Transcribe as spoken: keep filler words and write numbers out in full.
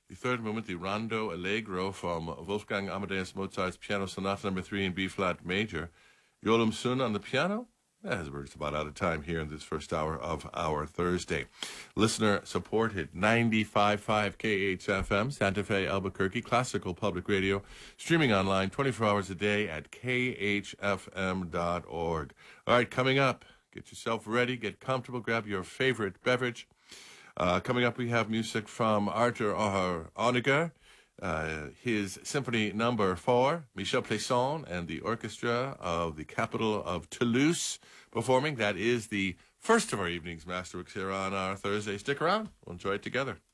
The third movement, the Rondo Allegro from Wolfgang Amadeus Mozart's Piano Sonata Number Three in B-flat major. Yolum Sun on the piano. As we're just about out of time here in this first hour of our Thursday. Listener supported ninety-five point five K H F M, Santa Fe, Albuquerque, classical public radio, streaming online twenty-four hours a day at K H F M dot org. All right, coming up, get yourself ready, get comfortable, grab your favorite beverage. Uh, coming up, we have music from Arthur Honegger. Uh, his Symphony Number Four, Michel Plaisson and the orchestra of the capital of Toulouse performing. That is the first of our evening's Masterworks here on our Thursday. Stick around. We'll enjoy it together.